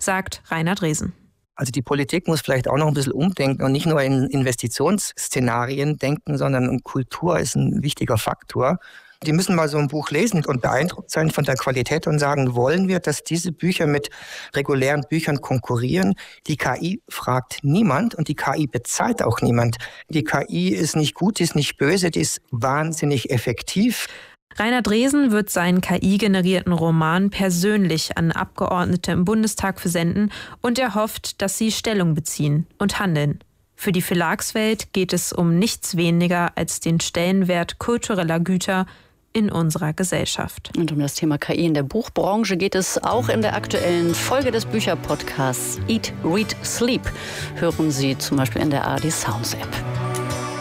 sagt Rainer Dresen. Also die Politik muss vielleicht auch noch ein bisschen umdenken und nicht nur in Investitionsszenarien denken, sondern Kultur ist ein wichtiger Faktor. Die müssen mal so ein Buch lesen und beeindruckt sein von der Qualität und sagen, wollen wir, dass diese Bücher mit regulären Büchern konkurrieren? Die KI fragt niemand und die KI bezahlt auch niemand. Die KI ist nicht gut, die ist nicht böse, die ist wahnsinnig effektiv. Rainer Dresen wird seinen KI-generierten Roman persönlich an Abgeordnete im Bundestag versenden und er hofft, dass sie Stellung beziehen und handeln. Für die Verlagswelt geht es um nichts weniger als den Stellenwert kultureller Güter in unserer Gesellschaft. Und um das Thema KI in der Buchbranche geht es auch in der aktuellen Folge des Bücherpodcasts Eat, Read, Sleep. Hören Sie zum Beispiel in der ARD Sounds App.